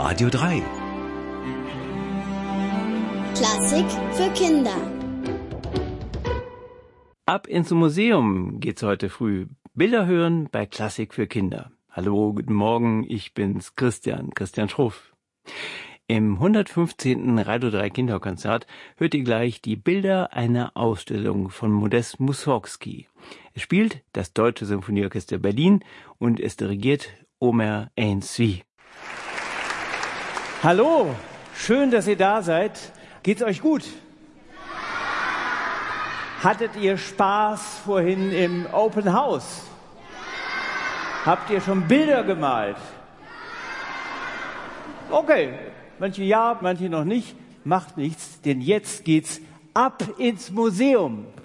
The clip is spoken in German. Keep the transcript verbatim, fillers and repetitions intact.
Radio drei. Klassik für Kinder. Ab ins Museum geht's heute früh. Bilder hören bei Klassik für Kinder. Hallo, guten Morgen, ich bin's, Christian, Christian Schruff. Im hundertfünfzehnten Radio drei Kinderkonzert hört ihr gleich die Bilder einer Ausstellung von Modest Mussorgsky. Es spielt das Deutsche Symphonieorchester Berlin und es dirigiert Omer Ainswie. Hallo, schön, dass ihr da seid. Geht's euch gut? Hattet ihr Spaß vorhin im Open House? Habt ihr schon Bilder gemalt? Okay, manche ja, manche noch nicht. Macht nichts, denn jetzt geht's ab ins Museum.